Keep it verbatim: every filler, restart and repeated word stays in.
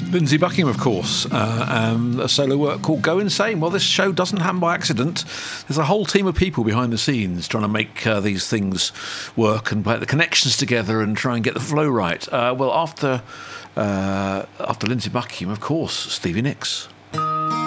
Lindsey Buckingham, of course, uh, um, a solo work called Go Insane. Well, this show doesn't happen by accident. There's a whole team of people behind the scenes trying to make uh, these things work and put the connections together and try and get the flow right. Uh, well, after uh, after Lindsey Buckingham, of course, Stevie Nicks.